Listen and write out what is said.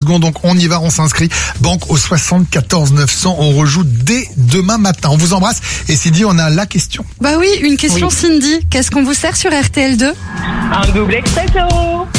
secondes, donc on y va, on s'inscrit. Banque au 74 900, on rejoue dès demain matin. On vous embrasse et Cindy, on a la question. Bah oui, une question Cindy. Qu'est-ce qu'on vous sert sur RTL2 ? Un double expresso.